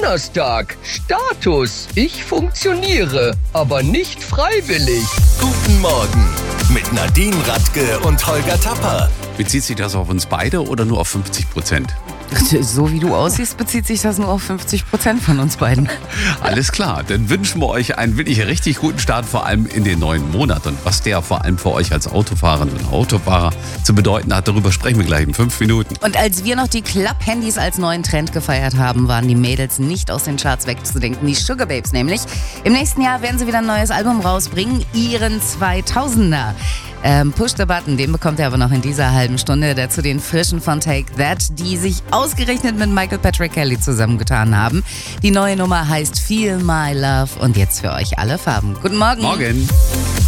Donnerstag. Status: Ich funktioniere, aber nicht freiwillig. Guten Morgen mit Nadine Radke und Holger Tapper. Bezieht sich das auf uns beide oder nur auf 50%? So wie du aussiehst, bezieht sich das nur auf 50% von uns beiden. Alles klar, dann wünschen wir euch einen wirklich richtig guten Start, vor allem in den neuen Monat. Und was der vor allem für euch als Autofahrerin und Autofahrer zu bedeuten hat, darüber sprechen wir gleich in 5 Minuten. Und als wir noch die Club-Handys als neuen Trend gefeiert haben, waren die Mädels nicht aus den Charts wegzudenken. Die Sugar Babes nämlich. Im nächsten Jahr werden sie wieder ein neues Album rausbringen, ihren 2000er. Push the Button, den bekommt ihr aber noch in dieser halben Stunde. Dazu den frischen von Take That, die sich ausgerechnet mit Michael Patrick Kelly zusammengetan haben. Die neue Nummer heißt Feel My Love und jetzt für euch alle Farben. Guten Morgen. Morgen.